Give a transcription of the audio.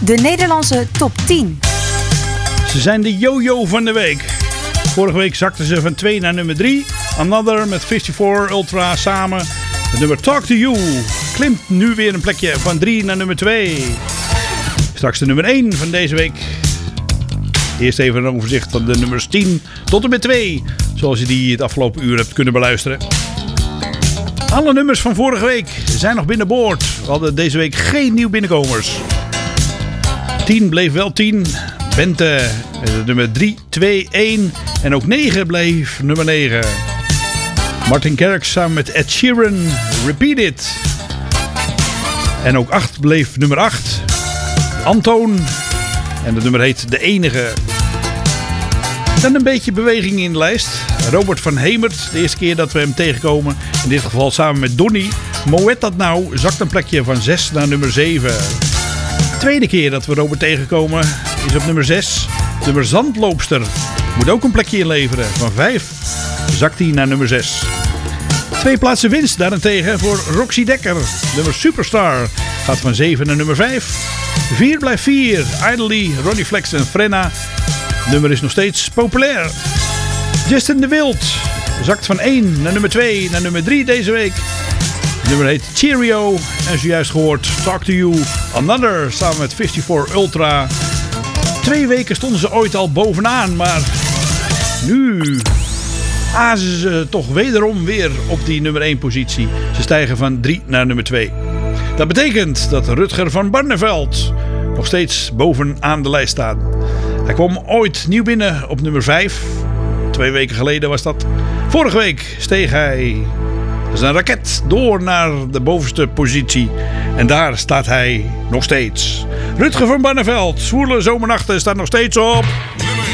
De Nederlandse top 10. Ze zijn de yo-yo van de week. Vorige week zakten ze van 2 naar nummer 3. Another met 54 Ultra samen. Het nummer Talk to You klimt nu weer een plekje van 3 naar nummer 2. Straks de nummer 1 van deze week. Eerst even een overzicht van de nummers 10 tot en met 2. Zoals je die het afgelopen uur hebt kunnen beluisteren. Alle nummers van vorige week zijn nog binnenboord. We hadden deze week geen nieuw binnenkomers. 10 bleef wel 10. Bente nummer 3, 2, 1. En ook 9 bleef nummer 9. Martin Garrix samen met Ed Sheeran, Repeat It. En ook 8 bleef nummer 8. Antoon. En het nummer heet De Enige. Dan een beetje beweging in de lijst. Robert van Hemert, de eerste keer dat we hem tegenkomen. In dit geval samen met Donnie. Moet dat nou, zakt een plekje van 6 naar nummer 7. De tweede keer dat we Robert tegenkomen is op nummer 6. Nummer Zandloopster moet ook een plekje inleveren. Van 5 zakt hij naar nummer 6. 2 plaatsen winst daarentegen voor Roxy Dekker. Nummer Superstar gaat van 7 naar nummer 5. 4 blijft 4. Idly, Ronnie Flex en Frenna. Het nummer is nog steeds populair. Justin de Wild zakt van 1 naar nummer 2 naar nummer 3 deze week. Het nummer heet Cheerio. En zojuist gehoord Talk to You. Another samen met 54 Ultra. 2 weken stonden ze ooit al bovenaan. Maar nu azen ze toch wederom weer op die nummer 1 positie. Ze stijgen van 3 naar nummer 2. Dat betekent dat Rutger van Barneveld nog steeds bovenaan de lijst staat. Hij kwam ooit nieuw binnen op nummer 5. 2 weken geleden was dat. Vorige week steeg hij als een raket door naar de bovenste positie. En daar staat hij nog steeds. Rutger van Barneveld, Zwoele Zomernachten staat nog steeds op nummer